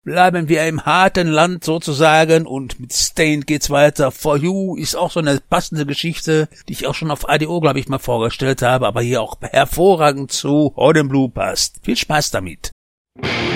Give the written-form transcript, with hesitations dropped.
bleiben wir im harten Land sozusagen und mit Stained geht's weiter. For You ist auch so eine passende Geschichte, die ich auch schon auf ADO, glaube ich, mal vorgestellt habe, aber hier auch hervorragend zu Horden Blue passt. Viel Spaß damit.